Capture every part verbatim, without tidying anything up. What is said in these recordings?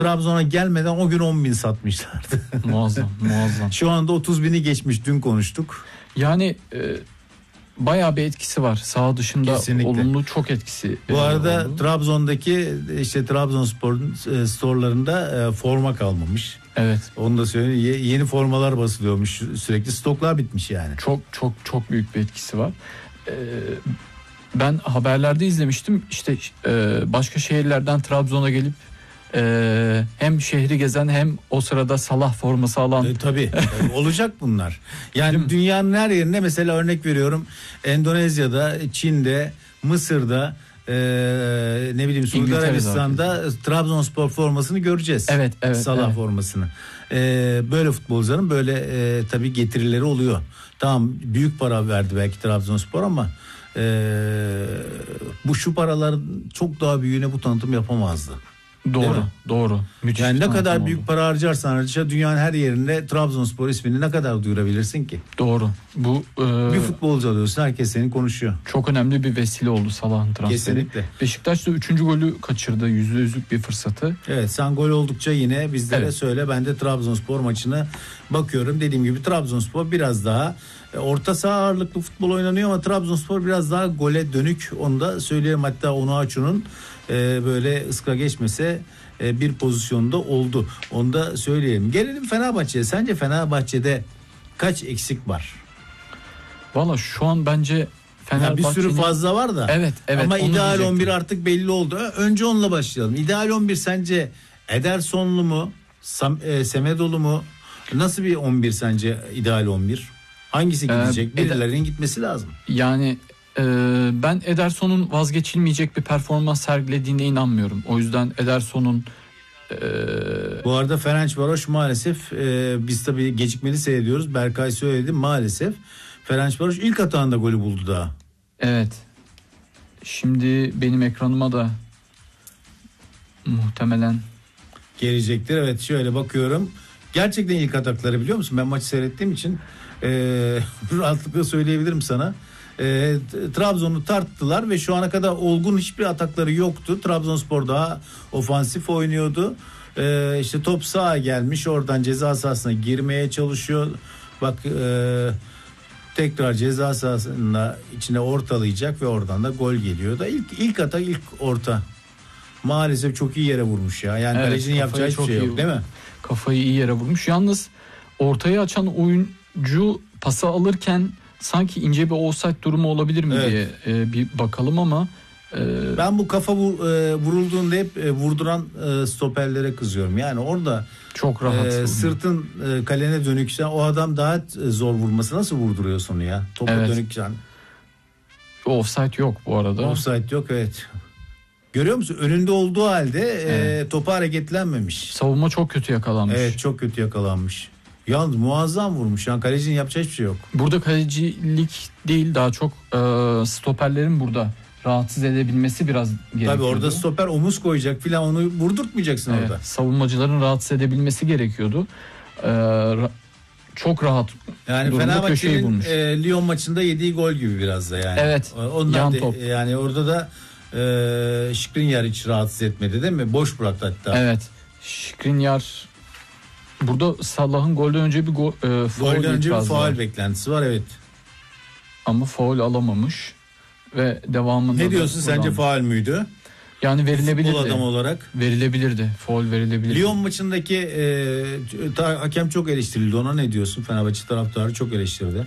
Trabzon'a gelmeden o gün on bin satmışlardı. Muazzam, muazzam. Şu anda otuz bini geçmiş, dün konuştuk. Yani e, bayağı bir etkisi var. Saha dışında Kesinlikle. olumlu çok etkisi. Bu arada oldu. Trabzon'daki işte Trabzonspor'un e, storelarında e, forma kalmamış. Evet. Onu da söyleyeyim. Ye, yeni formalar basılıyormuş sürekli. Stoklar bitmiş yani. Çok çok çok büyük bir etkisi var. Ee, ben haberlerde izlemiştim. İşte e, başka şehirlerden Trabzon'a gelip e, hem şehri gezen hem o sırada Salah forması alan. E, tabii e, olacak bunlar. Yani dünyanın her yerinde, mesela örnek veriyorum, Endonezya'da, Çin'de, Mısır'da, e, ne bileyim Suudi İngiltere'de Arabistan'da herkes. Trabzonspor formasını göreceğiz. Evet, evet. Salah evet. formasını. E, böyle futbolcuların böyle e, tabii getirileri oluyor. Tamam, büyük para verdi belki Trabzonspor ama e, bu şu paraların çok daha büyüğüne bu tanıtım yapamazdı. Doğru, doğru. Müthiş Yani bir ne tanıtım kadar oldu. büyük para harcarsan harca dünyanın her yerinde Trabzonspor ismini ne kadar duyurabilirsin ki? Doğru. Bu e, Bir futbolcu alıyorsun, herkes seni konuşuyor. çok önemli bir vesile oldu Salah'ın transferi. Kesinlikle. Beşiktaş da üçüncü golü kaçırdı. Yüzde yüzlük bir fırsatı. Evet, sen gol oldukça yine bizlere Evet. söyle. Ben de Trabzonspor maçını bakıyorum. Dediğim gibi Trabzonspor biraz daha e, orta saha ağırlıklı futbol oynanıyor ama Trabzonspor biraz daha gole dönük. Onu da söyleyeyim. Hatta Onuachu'nun e, böyle ıskra geçmese e, bir pozisyonda oldu. Onu da söyleyelim. Gelelim Fenerbahçe'ye. Sence Fenerbahçe'de kaç eksik var? Valla şu an bence Ya Fenerbahçe'nin... bir sürü fazla var da. Evet, evet, ama onu ideal diyecektim. on bir artık belli oldu. Önce onunla başlayalım. İdeal on bir sence Edersonlu mu? Sam, e, Semedoğlu mu? Nasıl bir on bir sence ideal on bir? Hangisi gidecek? Ee, Birilerinin gitmesi lazım. Yani e, ben Ederson'un vazgeçilmeyecek bir performans sergilediğine inanmıyorum. O yüzden Ederson'un e, Bu arada Ferencvaroş maalesef e, biz tabii gecikmeli seyrediyoruz. Berkay söyledi, maalesef Ferencvaroş ilk atağında golü buldu daha. evet. Şimdi benim ekranıma da muhtemelen Gelecektir. Evet, şöyle bakıyorum. Gerçekten ilk atakları, biliyor musun? Ben maçı seyrettiğim için e, rahatlıkla söyleyebilirim sana. E, Trabzon'u tarttılar ve şu ana kadar olgun hiçbir atakları yoktu. Trabzonspor daha ofansif oynuyordu. E, işte top sağa gelmiş, oradan ceza sahasına girmeye çalışıyor. Bak e, tekrar ceza sahasının içine ortalayacak ve oradan da gol geliyor da ilk ilk atak, ilk orta. Maalesef çok iyi yere vurmuş ya. Yani Evet, kalecinin yapacağı hiçbir çok şey iyi yok, değil mi? kafayı iyi yere vurmuş. Yalnız ortaya açan oyuncu pası alırken sanki ince bir offside durumu olabilir mi Evet. diye e, bir bakalım ama e, Ben bu kafa vur, e, vurulduğunda hep e, vurduran e, stoperlere kızıyorum. Yani orada çok rahat. e, sırtın e, kalene dönüksen o adam daha e, zor vurması. Nasıl vurduruyorsun onu ya? Topa Evet. dönüksen. Offside yok bu arada. Offside yok, evet. Görüyor musun? Önünde olduğu halde Evet. e, topa hareketlenmemiş. Savunma çok kötü yakalanmış. Evet, çok kötü yakalanmış. Yalnız muazzam vurmuş. Yani kalecinin yapacağı hiçbir şey yok. Burada kalecilik değil, daha çok e, stoperlerin burada rahatsız edebilmesi biraz gerekiyor. Tabii orada stoper omuz koyacak filan, onu vurdurtmayacaksın Evet, orada. savunmacıların rahatsız edebilmesi gerekiyordu. E, ra- çok rahat Yani durumda köşeyi Fenerbahçe'nin bulmuş. e, Lyon maçında yediği gol gibi biraz da yani. Evet, Onlar yan da, top. yani orada da e, Skriniar hiç rahatsız etmedi, değil mi? Boş bıraktı hatta. Evet. Skriniar burada Salah'ın golden önce bir go, e, faul Golden önce bir itirazı faul var. beklentisi var, evet. Ama faul alamamış ve devamında Ne diyorsun, da sence buradan- faul müydü? Yani verilebilirdi. Futbol adamı olarak. Verilebilirdi. Faul verilebilirdi. Lyon maçındaki e, ta, hakem çok eleştirildi. Ona ne diyorsun? Fenerbahçe taraftarı çok eleştirdi.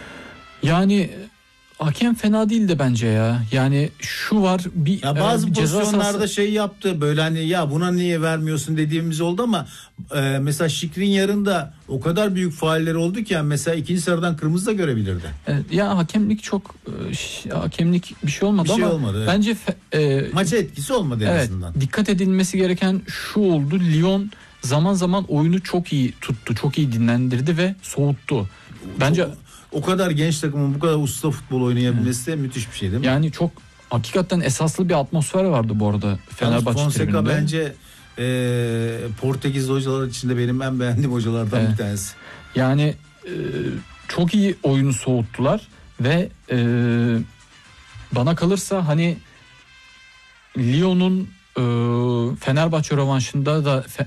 Yani hakem fena değildi bence ya. Yani şu var, bir Ya bazı e, bir ceza pozisyonlarda sahası- şey yaptı, böyle hani ya buna niye vermiyorsun dediğimiz oldu ama e, mesela Skriniar'ın da o kadar büyük faulleri oldu ki, yani mesela ikinci sarıdan kırmızı da görebilirdi. Evet, ya hakemlik çok e, ş- hakemlik bir şey olmadı Bir şey ama olmadı, evet. bence fe- e, Maça etkisi olmadı en evet, azından. dikkat edilmesi gereken şu oldu. Lyon zaman zaman oyunu çok iyi tuttu, çok iyi dinlendirdi ve soğuttu. Bence Çok- o kadar genç takımın bu kadar usta futbol oynayabilmesi de müthiş bir şey, değil mi? yani çok hakikaten esaslı bir atmosfer vardı bu arada Yalnız Fenerbahçe Fonseca tribününde. bence e, Portekiz hocalar içinde benim en beğendiğim hocalardan Evet. bir tanesi. Yani e, çok iyi oyunu soğuttular ve e, bana kalırsa hani Lyon'un Fenerbahçe rövanşında da